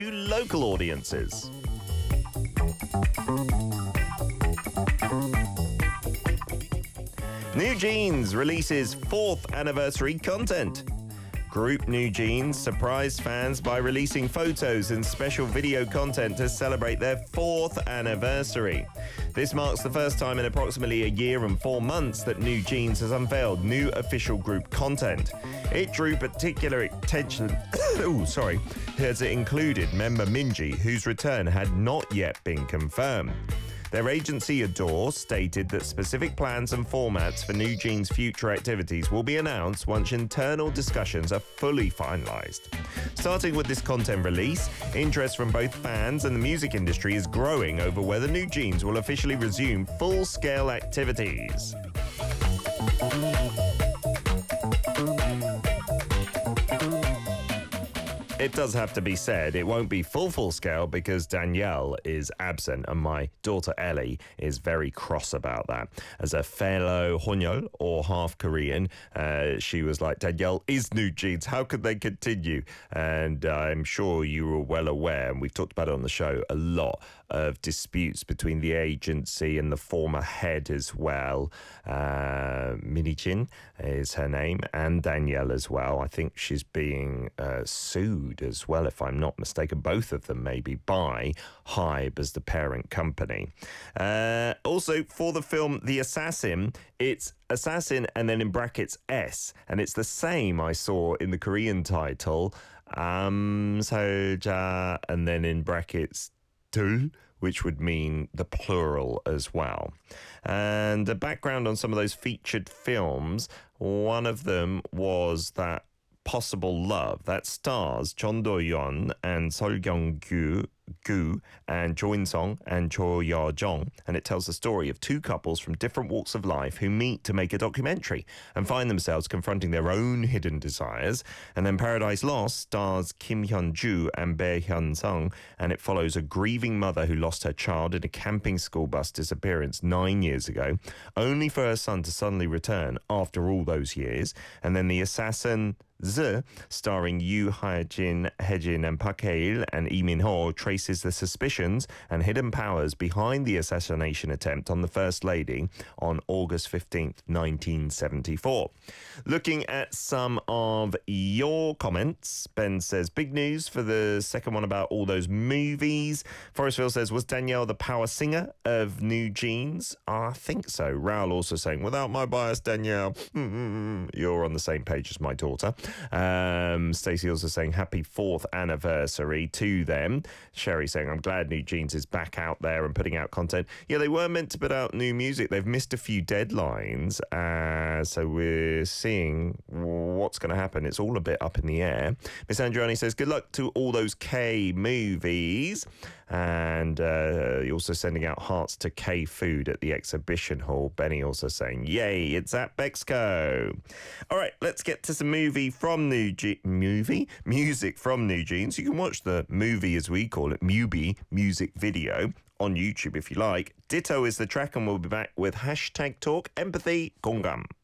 local audiences. New Jeans releases 4th anniversary content. Group New Jeans surprised fans by releasing photos and special video content to celebrate their 4th anniversary. This marks the first time in approximately a year and 4 months that New Jeans has unveiled new official group content. It drew particular attention as it included member Minji, whose return had not yet been confirmed. Their agency Adore stated that specific plans and formats for New Jeans' future activities will be announced once internal discussions are fully finalised. Starting with this content release, interest from both fans and the music industry is growing over whether New Jeans will officially resume full-scale activities. It does have to be said, it won't be full scale because Danielle is absent and my daughter Ellie is very cross about that. As a fellow Honyol, or half Korean, she was like, Danielle is New Jeans, how could they continue? And I'm sure you were well aware, and we've talked about it on the show, a lot of disputes between the agency and the former head as well. Minichin is her name, and Danielle as well. I think she's being sued as well, if I'm not mistaken, both of them maybe, by Hybe as the parent company. Also, for the film The Assassin, it's Assassin and then in brackets S, and it's the same I saw in the Korean title, Soja, and then in brackets Tul, which would mean the plural as well. And a background on some of those featured films, one of them was that Possible Love that stars Chon Do-yeon and Sol Kyung-gu and Jo In-sung and Cho Ya-jong, and it tells the story of two couples from different walks of life who meet to make a documentary and find themselves confronting their own hidden desires. And then Paradise Lost stars Kim Hyun-ju and Bae Hyun-sung, and it follows a grieving mother who lost her child in a camping school bus disappearance 9 years ago, only for her son to suddenly return after all those years. And then The Assassin starring Yoo Ha-jin, Hae-jin and Park Hae-il and Lee Min-ho, traces the suspicions and hidden powers behind the assassination attempt on the First Lady on August 15th, 1974. Looking at some of your comments, Ben says, big news for the second one about all those movies. Forestville says, was Danielle the power singer of New Jeans? I think so. Raoul also saying, without my bias, Danielle, you're on the same page as my daughter. Stacey also saying happy 4th anniversary to them. Sherry saying, I'm glad New Jeans is back out there and putting out content. Yeah, they were meant to put out new music. They've missed a few deadlines. So we're seeing what's going to happen. It's all a bit up in the air. Miss Andriani says, good luck to all those K movies. And you're also sending out hearts to K Food at the exhibition hall. Benny also saying, yay, it's at Bexco. All right, let's get to some music from New Jeans. You can watch the movie, as we call it, Mubi music video on YouTube if you like. Ditto is the track, and we'll be back with #Talk Empathy Konggam.